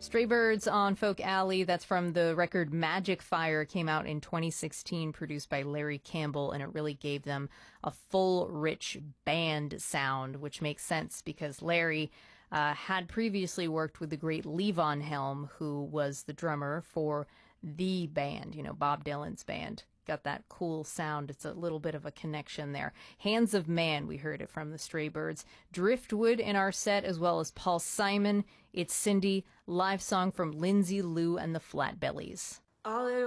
Stray Birds on Folk Alley. That's from the record Magic Fire. Came out in 2016, produced by Larry Campbell, and it really gave them a full, rich band sound, which makes sense because Larry had previously worked with the great Levon Helm, who was the drummer for the band, Bob Dylan's band. Got that cool sound. It's a little bit of a connection there. Hands of Man, we heard it from the Stray Birds. Driftwood in our set, as well as Paul Simon. It's Cindy, live song from Lindsay Lou and the Flatbellies. All